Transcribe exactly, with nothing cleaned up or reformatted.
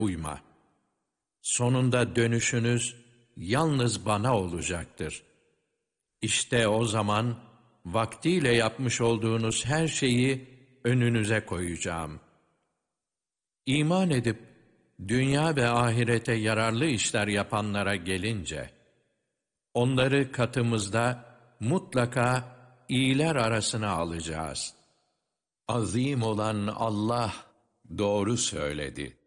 uyma. Sonunda dönüşünüz yalnız bana olacaktır. İşte o zaman vaktiyle yapmış olduğunuz her şeyi önünüze koyacağım. İman edip dünya ve ahirete yararlı işler yapanlara gelince, onları katımızda mutlaka iyiler arasına alacağız. Azim olan Allah doğru söyledi.